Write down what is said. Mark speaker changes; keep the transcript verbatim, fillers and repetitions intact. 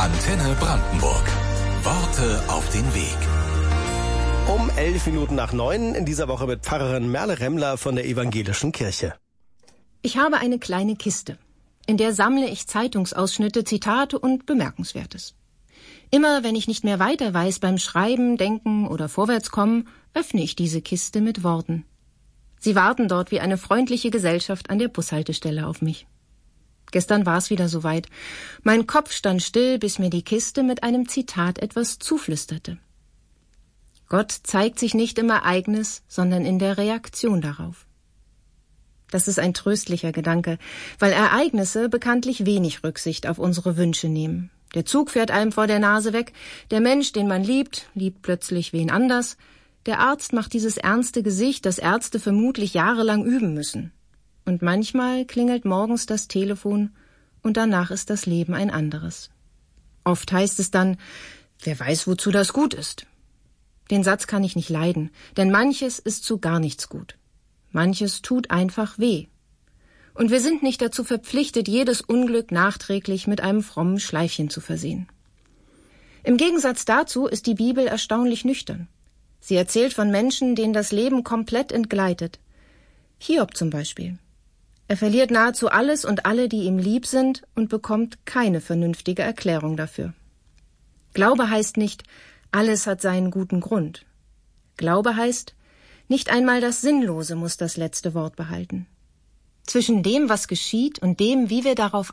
Speaker 1: Antenne Brandenburg. Worte auf den Weg.
Speaker 2: Um elf Minuten nach neun, in dieser Woche mit Pfarrerin Merle Remmler von der Evangelischen Kirche.
Speaker 3: Ich habe eine kleine Kiste. In der sammle ich Zeitungsausschnitte, Zitate und Bemerkenswertes. Immer wenn ich nicht mehr weiter weiß beim Schreiben, Denken oder Vorwärtskommen, öffne ich diese Kiste mit Worten. Sie warten dort wie eine freundliche Gesellschaft an der Bushaltestelle auf mich. Gestern war es wieder soweit. Mein Kopf stand still, bis mir die Kiste mit einem Zitat etwas zuflüsterte. Gott zeigt sich nicht im Ereignis, sondern in der Reaktion darauf. Das ist ein tröstlicher Gedanke, weil Ereignisse bekanntlich wenig Rücksicht auf unsere Wünsche nehmen. Der Zug fährt einem vor der Nase weg, der Mensch, den man liebt, liebt plötzlich wen anders. Der Arzt macht dieses ernste Gesicht, das Ärzte vermutlich jahrelang üben müssen. Und manchmal klingelt morgens das Telefon und danach ist das Leben ein anderes. Oft heißt es dann, wer weiß, wozu das gut ist. Den Satz kann ich nicht leiden, denn manches ist zu gar nichts gut. Manches tut einfach weh. Und wir sind nicht dazu verpflichtet, jedes Unglück nachträglich mit einem frommen Schleifchen zu versehen. Im Gegensatz dazu ist die Bibel erstaunlich nüchtern. Sie erzählt von Menschen, denen das Leben komplett entgleitet. Hiob zum Beispiel. Er verliert nahezu alles und alle, die ihm lieb sind, und bekommt keine vernünftige Erklärung dafür. Glaube heißt nicht, alles hat seinen guten Grund. Glaube heißt, nicht einmal das Sinnlose muss das letzte Wort behalten. Zwischen dem, was geschieht, und dem, wie wir darauf